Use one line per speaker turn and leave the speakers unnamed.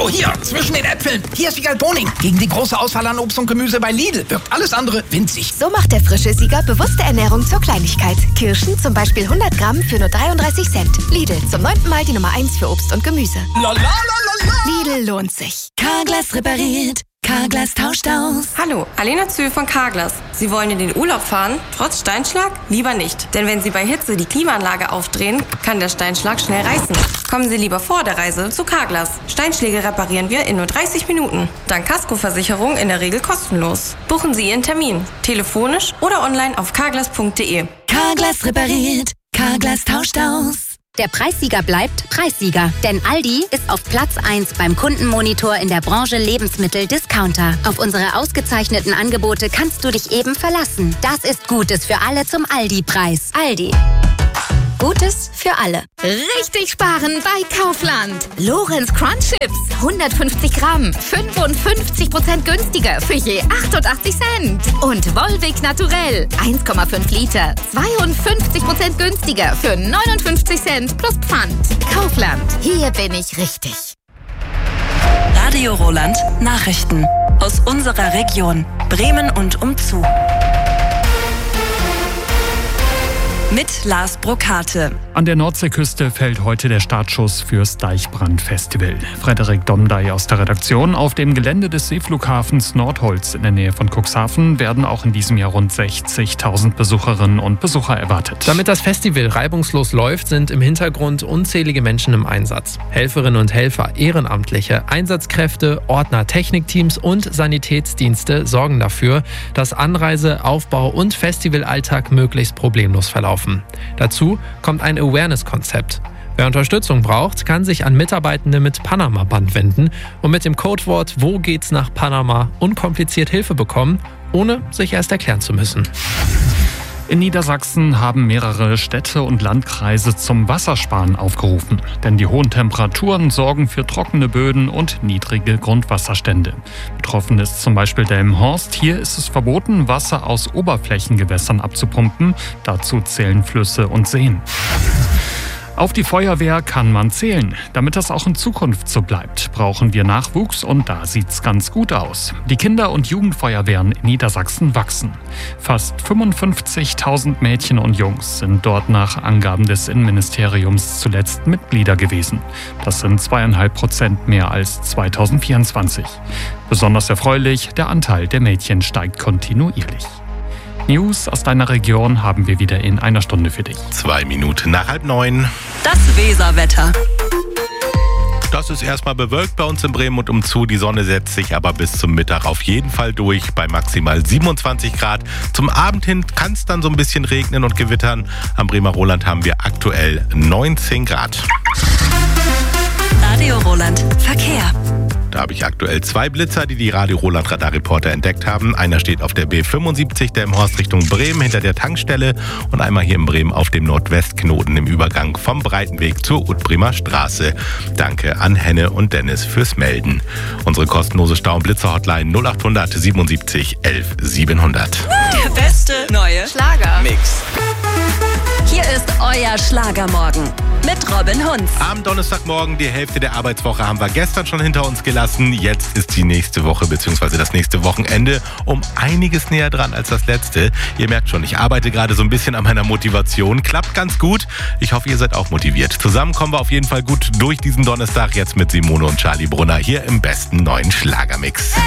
So, hier, zwischen den Äpfeln. Hier ist Siegal Boning. Gegen die große Auswahl an Obst und Gemüse bei Lidl wirkt alles andere winzig.
So macht der frische Sieger bewusste Ernährung zur Kleinigkeit. Kirschen zum Beispiel 100 Gramm für nur 33 Cent. Lidl, zum 9. Mal die Nummer 1 für Obst und Gemüse. Lidl lohnt sich.
Carglass repariert. Carglass tauscht aus.
Hallo, Alena Zühl von Carglass. Sie wollen in den Urlaub fahren? Trotz Steinschlag? Lieber nicht. Denn wenn Sie bei Hitze die Klimaanlage aufdrehen, kann der Steinschlag schnell reißen. Kommen Sie lieber vor der Reise zu Carglass. Steinschläge reparieren wir in nur 30 Minuten. Dank Kaskoversicherung in der Regel kostenlos. Buchen Sie Ihren Termin. Telefonisch oder online auf carglass.de.
Carglass repariert. Carglass tauscht aus.
Der Preissieger bleibt Preissieger, denn Aldi ist auf Platz 1 beim Kundenmonitor in der Branche Lebensmittel-Discounter. Auf unsere ausgezeichneten Angebote kannst du dich eben verlassen. Das ist Gutes für alle zum Aldi-Preis. Aldi. Gutes für alle.
Richtig sparen bei Kaufland. Lorenz Crunch Chips, 150 Gramm, 55% günstiger für je 88 Cent. Und Volvic Naturell, 1,5 Liter, 52% günstiger für 59 Cent plus Pfand. Kaufland, hier bin ich richtig.
Radio Roland Nachrichten aus unserer Region, Bremen und umzu. Mit Lars Brokate.
An der Nordseeküste fällt heute der Startschuss fürs Deichbrand-Festival. Frederik Domdey aus der Redaktion. Auf dem Gelände des Seeflughafens Nordholz in der Nähe von Cuxhaven werden auch in diesem Jahr rund 60.000 Besucherinnen und Besucher erwartet.
Damit das Festival reibungslos läuft, sind im Hintergrund unzählige Menschen im Einsatz. Helferinnen und Helfer, Ehrenamtliche, Einsatzkräfte, Ordner, Technikteams und Sanitätsdienste sorgen dafür, dass Anreise, Aufbau und Festivalalltag möglichst problemlos verlaufen. Dazu kommt ein Awareness-Konzept. Wer Unterstützung braucht, kann sich an Mitarbeitende mit Panama-Band wenden und mit dem Codewort "Wo geht's nach Panama" unkompliziert Hilfe bekommen, ohne sich erst erklären zu müssen.
In Niedersachsen haben mehrere Städte und Landkreise zum Wassersparen aufgerufen. Denn die hohen Temperaturen sorgen für trockene Böden und niedrige Grundwasserstände. Betroffen ist zum Beispiel Delmenhorst. Hier ist es verboten, Wasser aus Oberflächengewässern abzupumpen. Dazu zählen Flüsse und Seen. Auf die Feuerwehr kann man zählen. Damit das auch in Zukunft so bleibt, brauchen wir Nachwuchs und da sieht's ganz gut aus. Die Kinder- und Jugendfeuerwehren in Niedersachsen wachsen. Fast 55.000 Mädchen und Jungs sind dort nach Angaben des Innenministeriums zuletzt Mitglieder gewesen. Das sind 2,5% mehr als 2024. Besonders erfreulich, der Anteil der Mädchen steigt kontinuierlich. News aus deiner Region haben wir wieder in einer Stunde für dich.
2 Minuten nach 8:30.
Das Weserwetter.
Das ist erstmal bewölkt bei uns in Bremen und umzu. Die Sonne setzt sich aber bis zum Mittag auf jeden Fall durch bei maximal 27 Grad. Zum Abend hin kann es dann so ein bisschen regnen und gewittern. Am Bremer Roland haben wir aktuell 19 Grad.
Radio Roland Verkehr.
Da habe ich aktuell 2 Blitzer, die die Radio Roland Radarreporter entdeckt haben. Einer steht auf der B75 Delmenhorst Richtung Bremen hinter der Tankstelle und einmal hier in Bremen auf dem Nordwestknoten im Übergang vom Breitenweg zur Utbremer Straße. Danke an Henne und Dennis fürs Melden. Unsere kostenlose Stau- und Blitzer-Hotline 0800 77 11 700.
Der beste neue
Schlager-Mix.
Hier ist euer Schlagermorgen mit Robin Hunz.
Am Donnerstagmorgen, die Hälfte der Arbeitswoche haben wir gestern schon hinter uns gelassen. Jetzt ist die nächste Woche bzw. das nächste Wochenende um einiges näher dran als das letzte. Ihr merkt schon, ich arbeite gerade so ein bisschen an meiner Motivation. Klappt ganz gut. Ich hoffe, ihr seid auch motiviert. Zusammen kommen wir auf jeden Fall gut durch diesen Donnerstag. Jetzt mit Simone und Charlie Brunner hier im besten neuen Schlagermix.